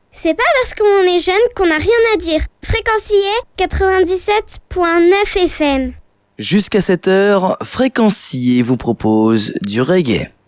C'est pas parce qu'on est jeune qu'on n'a rien à dire. Fréquencier 97.9 FM. Jusqu'à 7h, Fréquencier vous propose du reggae.